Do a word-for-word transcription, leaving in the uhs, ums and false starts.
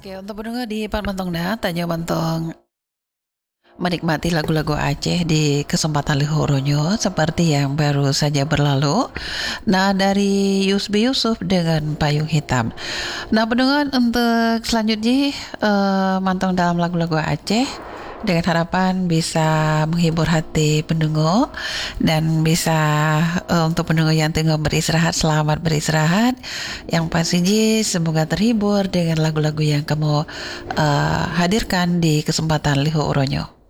Oke, untuk pendengar di Pak Mantong Dah, tanya Mantong menikmati lagu-lagu Aceh di kesempatan Lihuronyo seperti yang baru saja berlalu. Nah, dari Yusbi Yusuf dengan Payung Hitam. Nah, pendengar untuk selanjutnya eh, Mantong dalam lagu-lagu Aceh dengan harapan bisa menghibur hati pendengar dan bisa eh, untuk pendengar yang tengah beristirahat, selamat beristirahat. Yang pastinya semoga terhibur dengan lagu-lagu yang kamu eh, hadirkan di kesempatan Lihu Uronyo.